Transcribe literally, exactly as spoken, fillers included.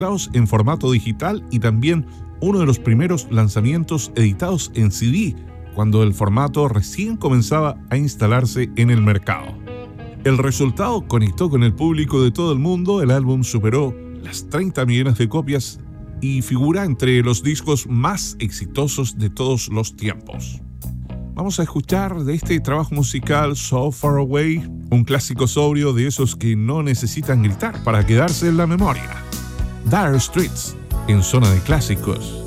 en formato digital y también uno de los primeros lanzamientos editados en C D, cuando el formato recién comenzaba a instalarse en el mercado. El resultado conectó con el público de todo el mundo. El álbum superó las treinta millones de copias y figura entre los discos más exitosos de todos los tiempos. Vamos a escuchar de este trabajo musical So Far Away, un clásico sobrio de esos que no necesitan gritar para quedarse en la memoria. Dire Straits, en Zona de Clásicos.